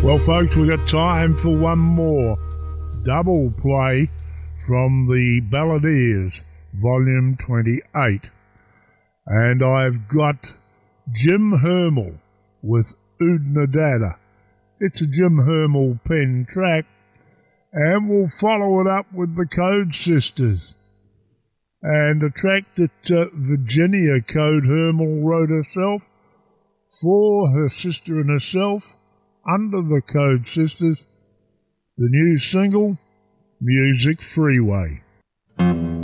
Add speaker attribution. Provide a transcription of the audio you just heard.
Speaker 1: Well, folks, we've got time for one more double play from the Balladeers, Volume 28. And I've got Jim Hermel with Oodnadatta. It's a Jim Hermel pen track, and we'll follow it up with the Code Sisters. And a track that Virginia Code Hermel wrote herself for her sister and herself under the Code Sisters. The new single, Music Freeway.